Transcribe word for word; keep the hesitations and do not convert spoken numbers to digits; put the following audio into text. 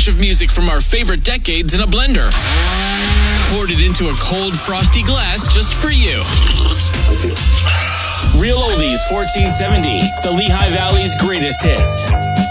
of music from our favorite decades in a blender. Poured it into a cold, frosty glass just for you. Real Oldies fourteen seventy, the Lehigh Valley's greatest hits.